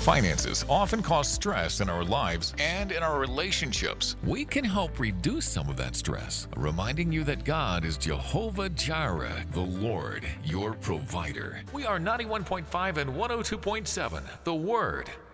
finances often cause stress in our lives and in our relationships. We can help reduce some of that stress, reminding you that God is Jehovah Jireh, the Lord, your provider. We are 91.5 and 102.7, The Word.